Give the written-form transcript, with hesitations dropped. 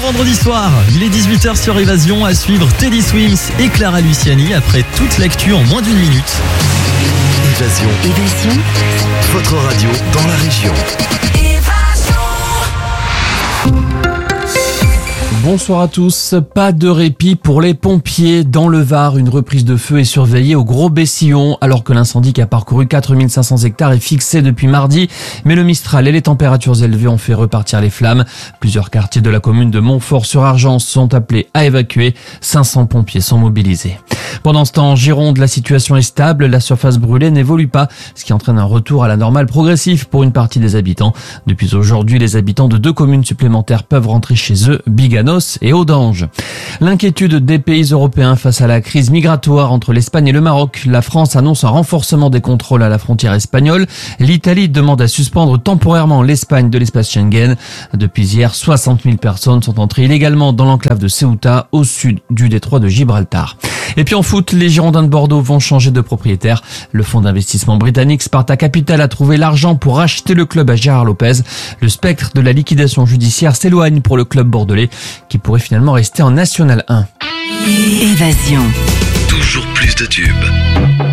vendredi soir, il est 18h sur Évasion, à suivre Teddy Swims et Clara Luciani après toute l'actu en moins d'une minute. Évasion, votre radio dans la région. Bonsoir à tous. Pas de répit pour les pompiers. Dans le Var, une reprise de feu est surveillée au Gros-Bessillon, alors que l'incendie qui a parcouru 4500 hectares est fixé depuis mardi. Mais le Mistral et les températures élevées ont fait repartir les flammes. Plusieurs quartiers de la commune de Montfort-sur-Argence sont appelés à évacuer. 500 pompiers sont mobilisés. Pendant ce temps, en Gironde, la situation est stable. La surface brûlée n'évolue pas, ce qui entraîne un retour à la normale progressif pour une partie des habitants. Depuis aujourd'hui, les habitants de 2 communes supplémentaires peuvent rentrer chez eux, Biganos et Audange. L'inquiétude des pays européens face à la crise migratoire entre l'Espagne et le Maroc. La France annonce un renforcement des contrôles à la frontière espagnole. L'Italie demande à suspendre temporairement l'Espagne de l'espace Schengen. Depuis hier, 60 000 personnes sont entrées illégalement dans l'enclave de Ceuta, au sud du détroit de Gibraltar. Et puis en foot, les Girondins de Bordeaux vont changer de propriétaire. Le fonds d'investissement britannique Sparta Capital a trouvé l'argent pour racheter le club à Gérard Lopez. Le spectre de la liquidation judiciaire s'éloigne pour le club bordelais, qui pourrait finalement rester en National 1. Évasion. Toujours plus de tubes.